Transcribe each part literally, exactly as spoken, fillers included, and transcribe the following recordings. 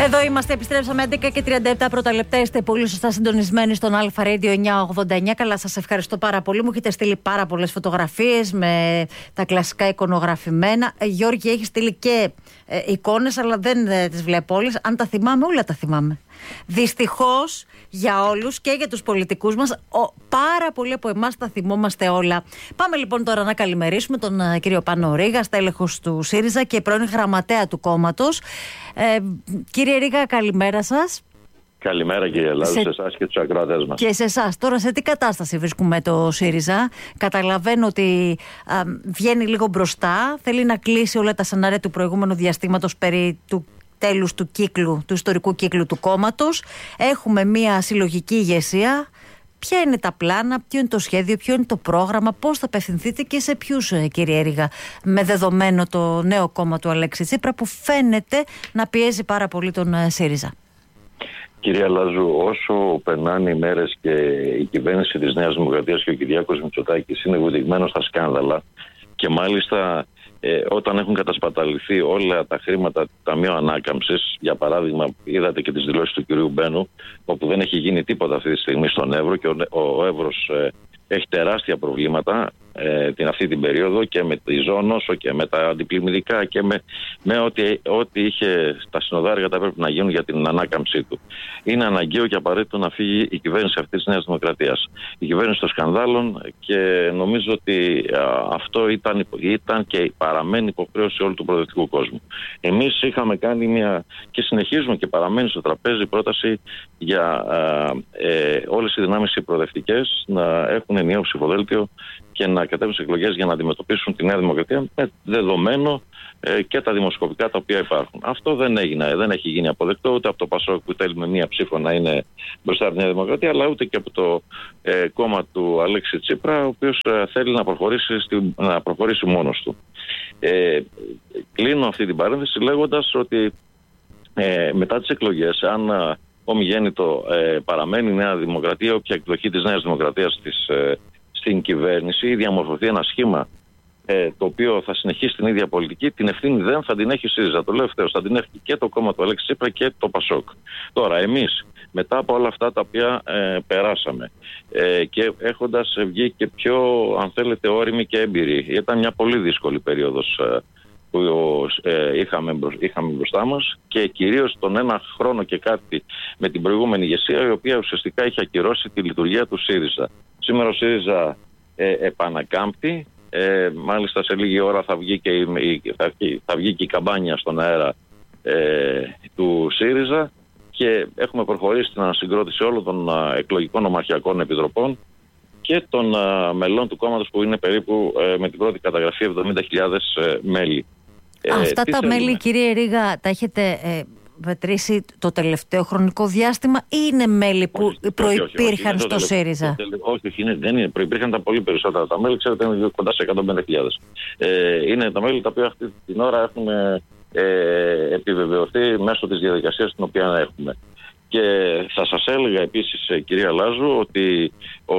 Εδώ είμαστε, επιστρέψαμε έντεκα και τριάντα επτά πρώτα λεπτά. Είστε πολύ σωστά συντονισμένοι στον Alpha Radio εννιακόσια ογδόντα εννιά. Καλά, σας ευχαριστώ πάρα πολύ. Μου έχετε στείλει πάρα πολλές φωτογραφίες με τα κλασικά εικονογραφημένα. Ε, Γιώργη, έχει στείλει και ε, εικόνες, αλλά δεν ε, τις βλέπω όλες. Αν τα θυμάμαι, όλα τα θυμάμαι. Δυστυχώς για όλους και για τους πολιτικούς μας, ο, πάρα πολλοί από εμάς τα θυμόμαστε όλα. Πάμε λοιπόν τώρα να καλημερίσουμε τον uh, κύριο Πάνο Ρήγα, στέλεχος του ΣΥΡΙΖΑ και πρώην γραμματέα του κόμματος. Ε, κύριε Ρήγα, καλημέρα σας. Καλημέρα κύριε Λάζου, σε, σε εσάς και τους ακροατές μας. Και σε εσάς. Τώρα σε τι κατάσταση βρίσκουμε το ΣΥΡΙΖΑ? Καταλαβαίνω ότι α, βγαίνει λίγο μπροστά, θέλει να κλείσει όλα τα σενάρια του προηγούμενου διαστήματος περί του τέλους του κύκλου, του ιστορικού κύκλου του κόμματος. Έχουμε μια συλλογική ηγεσία. Ποια είναι τα πλάνα, ποιο είναι το σχέδιο, ποιο είναι το πρόγραμμα, πώς θα απευθυνθείτε και σε ποιους, κύριε Ρήγα, με δεδομένο το νέο κόμμα του Αλέξη Τσίπρα που φαίνεται να πιέζει πάρα πολύ τον ΣΥΡΙΖΑ? Κυρία Λάζου, όσο περνάνε οι μέρες και η κυβέρνηση της Νέας Δημοκρατίας και ο Κυριάκος Μητσοτάκης είναι βουδιγμένος στα σκάνδαλα και μάλιστα Ε, όταν έχουν κατασπαταληθεί όλα τα χρήματα του Ταμείου Ανάκαμψης, για παράδειγμα, είδατε και τις δηλώσεις του κυρίου Μπένου, όπου δεν έχει γίνει τίποτα αυτή τη στιγμή στον Εύρο και ο, ο Εύρος ε, έχει τεράστια προβλήματα ε, την, αυτή την περίοδο και με τη ζώνόσο και με τα αντιπλημμυρικά και με, με ό,τι, ό,τι είχε τα συνοδάρια τα πρέπει να γίνουν για την ανάκαμψή του. Είναι αναγκαίο και απαραίτητο να φύγει η κυβέρνηση αυτή της Νέας Δημοκρατίας. Η κυβέρνηση των σκανδάλων, και νομίζω ότι α, αυτό ήταν, ήταν και παραμένει υποχρέωση όλου του προοδευτικού κόσμου. Εμείς είχαμε κάνει μια και συνεχίζουμε και παραμένει στο τραπέζι πρόταση για α, ε, όλες οι δυνάμεις οι προοδευτικές να έχουν ενιαίο ψηφοδέλτιο και να κατέβουν σε εκλογές για να αντιμετωπίσουν τη Νέα Δημοκρατία με δεδομένο ε, και τα δημοσκοπικά τα οποία υπάρχουν. Αυτό δεν έγινε, δεν έχει γίνει αποδεκτό ούτε από το ΠΑΣΟΚ που θέλει με μία ψήφο να είναι μπροστά από τη Νέα Δημοκρατία, αλλά ούτε και από το ε, κόμμα του Αλέξη Τσίπρα, ο οποίος ε, θέλει να προχωρήσει, στη, να προχωρήσει μόνος του. Ε, κλείνω αυτή την παρένθεση λέγοντας ότι ε, μετά τις εκλογές, αν ε, ομιγέννητο ε, παραμένει η Νέα Δημοκρατία, όποια εκδοχή της Νέας Δημοκρατίας της ε, στην κυβέρνηση ή διαμορφωθεί ένα σχήμα ε, το οποίο θα συνεχίσει την ίδια πολιτική, την ευθύνη δεν θα την έχει η ΣΥΡΙΖΑ. Το λέω ευθέως, θα την έχει και το κόμμα του Αλέξη Τσίπρα και το ΠΑΣΟΚ. Τώρα, εμείς μετά από όλα αυτά τα οποία ε, περάσαμε ε, και έχοντας βγει και πιο, αν θέλετε, όριμοι και έμπειροι, ήταν μια πολύ δύσκολη περίοδος ε, που ε, είχαμε, είχαμε μπροστά μας και κυρίως τον ένα χρόνο και κάτι με την προηγούμενη ηγεσία, η οποία ουσιαστικά είχε ακυρώσει τη λειτουργία του ΣΥΡΙΖΑ. Σήμερα ο ΣΥΡΙΖΑ ε, επανακάμπτει, ε, μάλιστα σε λίγη ώρα θα βγει και η, θα, θα βγει και η καμπάνια στον αέρα ε, του ΣΥΡΙΖΑ και έχουμε προχωρήσει στην ανασυγκρότηση όλων των α, εκλογικών ομαρχιακών επιτροπών και των α, μελών του κόμματος που είναι περίπου ε, με την πρώτη καταγραφή εβδομήντα χιλιάδες ε, μέλη. Αυτά ε, τα θέλουμε? μέλη, κύριε Ρήγα, τα έχετε ε, μετρήσει το τελευταίο χρονικό διάστημα ή είναι μέλη που όχι, προϋπήρχαν όχι, όχι, στο ΣΥΡΙΖΑ? Όχι, όχι, είναι, δεν είναι. Προϋπήρχαν τα πολύ περισσότερα τα μέλη, ξέρετε, είναι κοντά σε εκατόν πενήντα χιλιάδες. Ε, είναι τα μέλη τα οποία αυτή την ώρα έχουν ε, επιβεβαιωθεί μέσω της διαδικασίας την οποία έχουμε. Και θα σας έλεγα επίσης, κυρία Λάζου, ότι ο,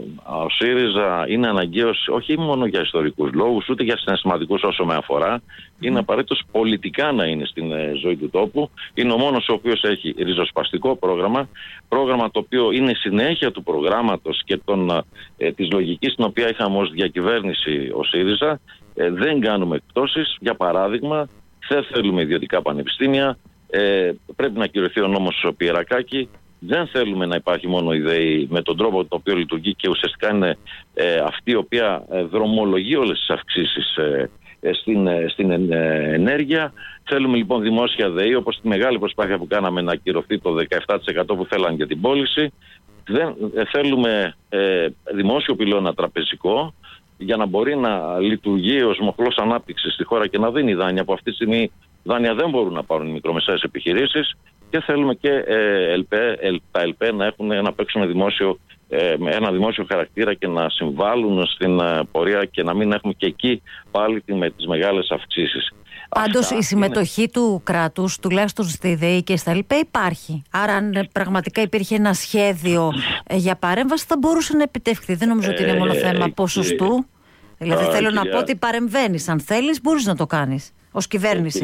ο ΣΥΡΙΖΑ είναι αναγκαίος όχι μόνο για ιστορικούς λόγους, ούτε για συναισθηματικούς όσο με αφορά. Είναι απαραίτητος πολιτικά να είναι στην ε, ζωή του τόπου. Είναι ο μόνος ο οποίος έχει ριζοσπαστικό πρόγραμμα, πρόγραμμα το οποίο είναι συνέχεια του προγράμματος και των, ε, της λογικής την οποία είχαμε ως διακυβέρνηση ο ΣΥΡΙΖΑ. Ε, δεν κάνουμε εκπτώσεις. Για παράδειγμα, δεν θέλουμε ιδιωτικά πανεπιστήμια. Ε, πρέπει να ακυρωθεί ο νόμος Πιερακάκη. Δεν θέλουμε να υπάρχει μόνο η ΔΕΗ με τον τρόπο τον οποίο λειτουργεί και ουσιαστικά είναι ε, αυτή η οποία ε, δρομολογεί όλες τις αυξήσεις ε, ε, στην, ε, στην ε, ενέργεια. Θέλουμε λοιπόν δημόσια ΔΕΗ, όπως τη μεγάλη προσπάθεια που κάναμε να ακυρωθεί το δεκαεπτά τοις εκατό που θέλαν για την πώληση. Δεν, ε, θέλουμε ε, δημόσιο πυλώνα τραπεζικό για να μπορεί να λειτουργεί ως μοχλός ανάπτυξης στη χώρα και να δίνει δάνεια, που αυτή τη στιγμή δάνεια δεν μπορούν να πάρουν οι μικρομεσαίες επιχειρήσεις, και θέλουμε και ε, ΕΛΠΕ, ελ, τα ΕΛΠΕ να, έχουν, να παίξουν δημόσιο, ε, ένα δημόσιο χαρακτήρα και να συμβάλλουν στην ε, πορεία και να μην έχουμε και εκεί πάλι με τις μεγάλες αυξήσεις. Πάντως η συμμετοχή είναι... του κράτους, τουλάχιστον στη ΔΕΗ και στα ΕΛΠΕ, υπάρχει. Άρα αν πραγματικά υπήρχε ένα σχέδιο ε, για παρέμβαση, θα μπορούσε να επιτευχθεί. Δεν νομίζω ότι είναι μόνο θέμα ε, ποσοστού. Ε, δηλαδή α, θέλω κυρία... να πω ότι παρεμβαίνεις. Αν θέλεις μπορείς να το κάνεις ως κυβέρνηση. Κυρία,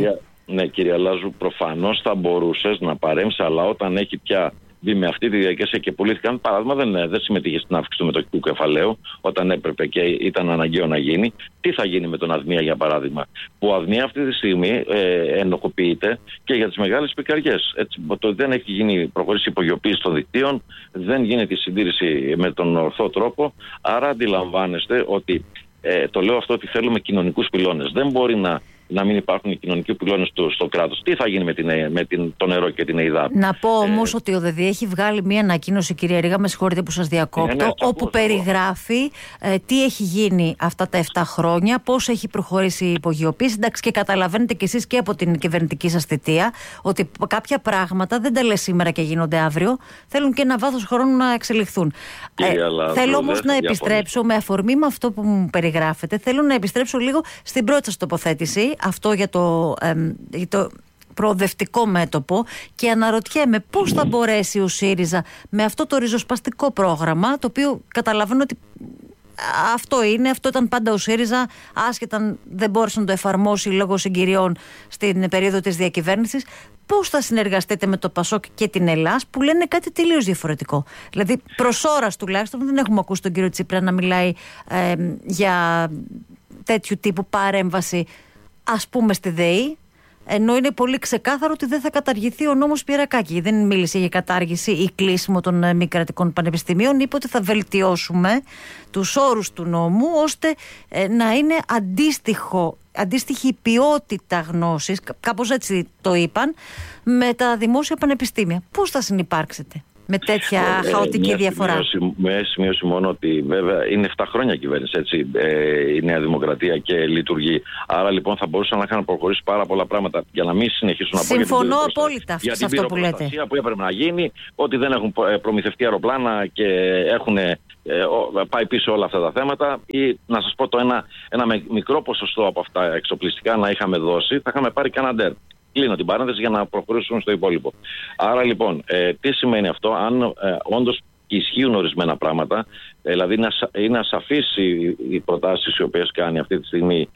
Ναι, κύριε Λάζου, προφανώς θα μπορούσες να παρέμβεις, αλλά όταν έχει πια μπει με αυτή τη διαδικασία και πουλήθηκαν, παράδειγμα, δεν, δεν συμμετείχε στην αύξηση του μετοχικού κεφαλαίου όταν έπρεπε και ήταν αναγκαίο να γίνει. Τι θα γίνει με τον Αδμία, για παράδειγμα, που ο Αδμία αυτή τη στιγμή ε, ενοχοποιείται και για τις μεγάλες πικαριές. Έτσι, το, δεν έχει γίνει προχωρήσει υπογειοποίηση των δικτύων, δεν γίνεται η συντήρηση με τον ορθό τρόπο. Άρα αντιλαμβάνεστε ότι ε, το λέω αυτό ότι θέλουμε κοινωνικούς πυλώνες. Δεν μπορεί να. να μην υπάρχουν οι κοινωνικοί πυλώνες στο, στο κράτος. Τι θα γίνει με, την, με την, το νερό και την ΕΙΔΑΠ. Να πω όμως ε, ότι ο ΔΕΔΙ έχει βγάλει μία ανακοίνωση, κυρία Ρήγα, με συγχωρείτε που σας διακόπτω, ναι, ναι, όπου περιγράφει ε, τι έχει γίνει αυτά τα επτά χρόνια, πώς έχει προχωρήσει η υπογειοποίηση. Εντάξει, και καταλαβαίνετε κι εσείς και από την κυβερνητική σας θητεία ότι κάποια πράγματα δεν τα λες σήμερα και γίνονται αύριο. Θέλουν και ένα βάθος χρόνου να εξελιχθούν. Ε, αλλά, θέλω όμως να επιστρέψω με αφορμή με αυτό που μου περιγράφετε. Θέλω να επιστρέψω λίγο στην πρώτη σας τοποθέτηση. Αυτό για το, ε, για το προοδευτικό μέτωπο, και αναρωτιέμαι πώς θα μπορέσει ο ΣΥΡΙΖΑ με αυτό το ριζοσπαστικό πρόγραμμα, το οποίο καταλαβαίνω ότι αυτό είναι, αυτό ήταν πάντα ο ΣΥΡΙΖΑ, άσχετα αν δεν μπόρεσε να το εφαρμόσει λόγω συγκυριών στην περίοδο της διακυβέρνησης. Πώς θα συνεργαστείτε με το ΠΑΣΟΚ και την Ελλάς, που λένε κάτι τελείως διαφορετικό? Δηλαδή, προς ώρας τουλάχιστον δεν έχουμε ακούσει τον κύριο Τσίπρα να μιλάει ε, για τέτοιου τύπου παρέμβαση, ας πούμε, στη ΔΕΗ, ενώ είναι πολύ ξεκάθαρο ότι δεν θα καταργηθεί ο νόμος Πυρακάκη. Δεν μίλησε για κατάργηση ή κλείσιμο των μη κρατικών πανεπιστημίων. Είπε ότι θα βελτιώσουμε τους όρους του νόμου ώστε ε, να είναι αντίστοιχο, αντίστοιχη η ποιότητα γνώσης, κάπως έτσι το είπαν, με τα δημόσια πανεπιστήμια. Πώς θα συνυπάρξετε με τέτοια ε, χαοτική μια διαφορά? Σημείωση, με σημείωση μόνο ότι βέβαια είναι επτά χρόνια κυβέρνηση, έτσι, ε, η Νέα Δημοκρατία και λειτουργεί. Άρα λοιπόν θα μπορούσαν να είχαν προχωρήσει πάρα πολλά πράγματα για να μην συνεχίσουν να πω. Συμφωνώ απόλυτα σε αυτό που λέτε. Για που έπρεπε να γίνει, ότι δεν έχουν προμηθευτεί αεροπλάνα και έχουν ε, πάει πίσω όλα αυτά τα θέματα. Ή να σας πω το ένα, ένα μικρό ποσοστό από αυτά εξοπλιστικά να είχαμε δώσει, θα είχαμε πάρει Καναντέρ. Κλείνω την παρένθεση για να προχωρήσουν στο υπόλοιπο. Άρα λοιπόν, ε, τι σημαίνει αυτό? Αν ε, όντως ισχύουν ορισμένα πράγματα, ε, δηλαδή είναι, ασα, είναι ασαφείς οι, οι προτάσεις οι οποίες κάνει αυτή τη στιγμή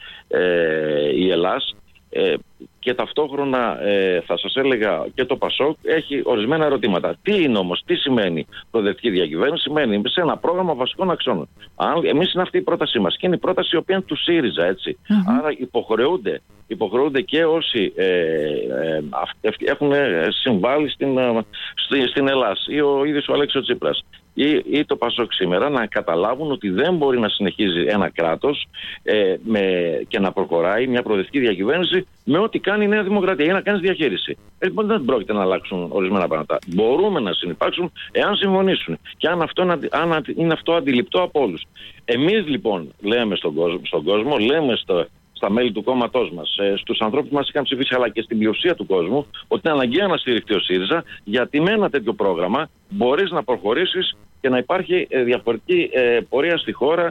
ε, η Ελλάς, ε, και ταυτόχρονα ε, θα σας έλεγα και το ΠΑΣΟΚ έχει ορισμένα ερωτήματα. Τι είναι όμως, τι σημαίνει προοδευτική διακυβέρνηση? Σημαίνει σε ένα πρόγραμμα βασικών αξώνων. Εμείς είναι αυτή η πρότασή μας και είναι η πρόταση η οποία είναι του ΣΥΡΙΖΑ, έτσι. Mm-hmm. Άρα υποχρεούνται, υποχρεούνται και όσοι ε, ε, έχουν συμβάλει στην, στην, στην Ελλάς, ή ο ίδιος ο Αλέξης Τσίπρας ή, ή το ΠΑΣΟΚ σήμερα, να καταλάβουν ότι δεν μπορεί να συνεχίζει ένα κράτος ε, με, και να προχωράει μια προοδευτική διακυβέρνηση με ό,τι κάνει η Νέα Δημοκρατία, ή να κάνει διαχείριση. Ε, λοιπόν, δεν πρόκειται να αλλάξουν ορισμένα πράγματα. Μπορούμε να συνυπάρξουν εάν συμφωνήσουν και αν αυτό είναι, αν είναι αυτό αντιληπτό από όλους. Εμείς λοιπόν λέμε στον κόσμο, στον κόσμο λέμε στο, στα μέλη του κόμματός μας, ε, στους ανθρώπους που μας είχαν ψηφίσει, αλλά και στην πλειοψηφία του κόσμου, ότι είναι αναγκαία να στηριχτεί ο ΣΥΡΙΖΑ, γιατί με ένα τέτοιο πρόγραμμα μπορείς να προχωρήσεις και να υπάρχει ε, διαφορετική ε, πορεία στη χώρα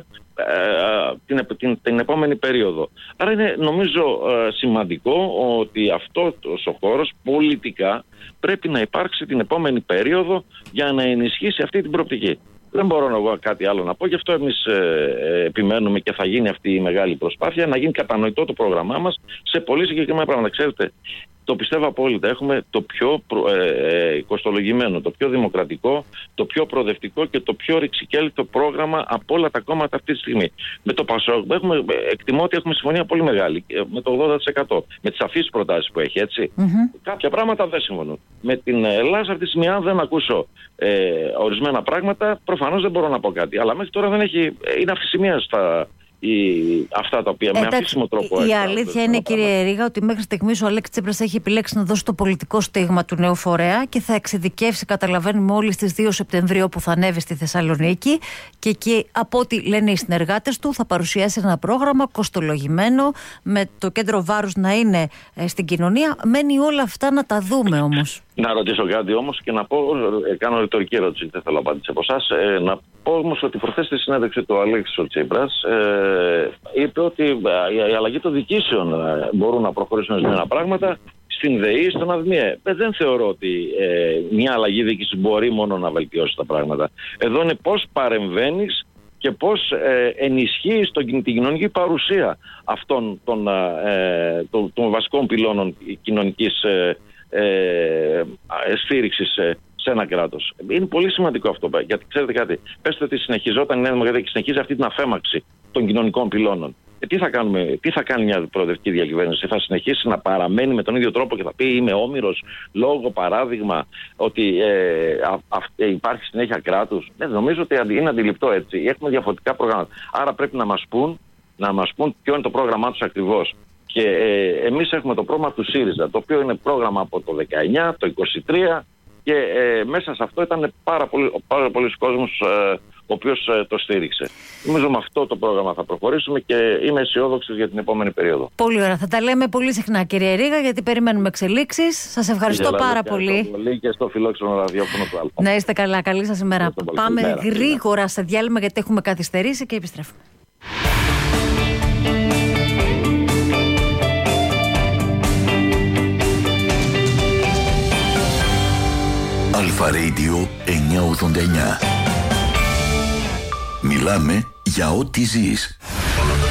ε, την, την, την επόμενη περίοδο. Άρα είναι νομίζω ε, σημαντικό ότι αυτός ο χώρος πολιτικά πρέπει να υπάρξει την επόμενη περίοδο για να ενισχύσει αυτή την προοπτική. Δεν μπορώ εγώ κάτι άλλο να πω, γι' αυτό εμείς ε, επιμένουμε και θα γίνει αυτή η μεγάλη προσπάθεια να γίνει κατανοητό το πρόγραμμά μας σε πολύ συγκεκριμένα πράγματα. Ξέρετε, το πιστεύω απόλυτα. Έχουμε το πιο προ, ε, κοστολογημένο, το πιο δημοκρατικό, το πιο προοδευτικό και το πιο ρηξικέλευτο πρόγραμμα από όλα τα κόμματα αυτή τη στιγμή. Με το ΠΑΣΟΚ έχουμε, εκτιμώ ότι έχουμε συμφωνία πολύ μεγάλη, με το ογδόντα τοις εκατό, με τις αφήσεις προτάσεις που έχει, έτσι. Mm-hmm. Κάποια πράγματα δεν συμφωνούν. Με την Ελλάδα αυτή τη στιγμή, αν δεν ακούσω ε, ορισμένα πράγματα, προφανώς δεν μπορώ να πω κάτι. Αλλά μέχρι τώρα δεν έχει, είναι αυθυσιμία στα... Η, αυτά τα οποία Εντάξει, με αφήσιμο τρόπο. Η αλήθεια είναι, κύριε Ρήγα, ότι μέχρι στιγμής ο Αλέξης Τσίπρας έχει επιλέξει να δώσει το πολιτικό στίγμα του νέου φορέα και θα εξειδικεύσει, καταλαβαίνουμε, όλοι στις δύο Σεπτεμβρίου που θα ανέβει στη Θεσσαλονίκη, και εκεί, από ό,τι λένε οι συνεργάτες του, θα παρουσιάσει ένα πρόγραμμα κοστολογημένο, με το κέντρο βάρους να είναι ε, στην κοινωνία. Μένει όλα αυτά να τα δούμε όμως. Να ρωτήσω κάτι όμως και να πω, ε, κάνω ρητορική ερώτηση, δεν θέλω απάντηση από εσάς, ε, να πω όμως ότι προχθές στη συνέντευξη του Αλέξης ο Τσίπρας ε, είπε ότι ε, η αλλαγή των διοικήσεων ε, μπορούν να προχωρήσουν ορισμένα πράγματα στην ΔΕΗ, στον ΑΔΜΙΕ. Ε, δεν θεωρώ ότι ε, μια αλλαγή διοίκηση μπορεί μόνο να βελτιώσει τα πράγματα. Εδώ είναι πώς παρεμβαίνεις και πώς ε, ενισχύει στον, την κοινωνική παρουσία αυτών των, ε, των, των βασικών πυλώνων κοινωνικής ε, ε, στήριξης ε, σε ένα κράτος. Είναι πολύ σημαντικό αυτό, γιατί ξέρετε κάτι, πέστε ότι συνεχιζόταν η Νέα Δημοκρατία και συνεχίζει αυτή την αφέμαξη των κοινωνικών πυλώνων. Ε, τι, θα κάνουμε, τι θα κάνει μια προοδευτική διακυβέρνηση, θα συνεχίσει να παραμένει με τον ίδιο τρόπο και θα πει είμαι όμηρος λόγω παράδειγμα ότι ε, α, α, ε, υπάρχει συνέχεια κράτους? Ναι, νομίζω ότι είναι αντιληπτό έτσι. Έχουμε διαφορετικά προγράμματα. Άρα πρέπει να μας πούν, να μας πούν ποιο είναι το πρόγραμμά τους ακριβώς. Και ε, εμείς έχουμε το πρόγραμμα του ΣΥΡΙΖΑ, το οποίο είναι πρόγραμμα από το δεκαεννιά, το είκοσι τρία και ε, μέσα σε αυτό ήταν πάρα πολύ, πάρα πολλοί κόσμος ε, ο οποίος ε, το στήριξε. Νομίζω με αυτό το πρόγραμμα θα προχωρήσουμε και είμαι αισιόδοξος για την επόμενη περίοδο. Πολύ ωραία. Θα τα λέμε πολύ συχνά, κύριε Ρήγα, γιατί περιμένουμε εξελίξεις. Σας ευχαριστώ πάρα Ελλάδα, πολύ. πολύ. Και στο φιλόξενο ραδιόφωνο του Αλφα. Να είστε καλά. Καλή σας ημέρα. Πάμε ημέρα, γρήγορα ημέρα. σε διάλειμμα, γιατί έχουμε καθυστερήσει και επιστρέφουμε. Αλφα Radio εννιακόσια ογδόντα εννιά. Μιλάμε για ό,τι ζεις.